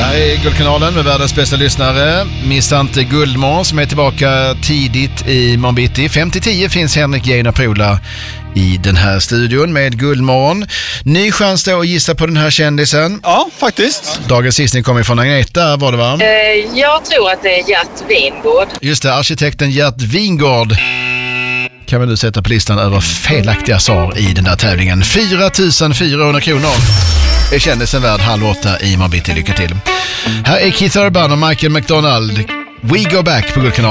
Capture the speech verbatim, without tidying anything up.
Här är Guldkanalen med världens bästa lyssnare. Missa inte Guldmorgon som är tillbaka tidigt i morgonbitti. fem till tio finns Henrik Geina Prola i den här studion med Guldmorgon. Ny chans då att gissa på den här kändisen. Ja, faktiskt. Dagens gissning kommer från Agneta, var det va? Uh, jag tror att det är Gert Wingård. Just det, arkitekten Gert Wingård kan vi nu sätta på listan över felaktiga svar i den där tävlingen. fyra tusen fyrahundra kronor är kändisen värd halv åtta i morgonbitti. Lycka till. Här är Keith Urban och Michael McDonald. We Go Back på Guldkanalen.